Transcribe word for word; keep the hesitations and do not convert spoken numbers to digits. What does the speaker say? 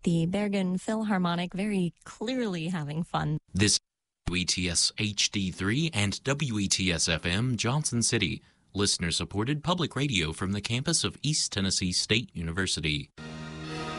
The Bergen Philharmonic very clearly having fun. This W E T S H D three and W E T S F M Johnson City, listener-supported public radio from the campus of East Tennessee State University.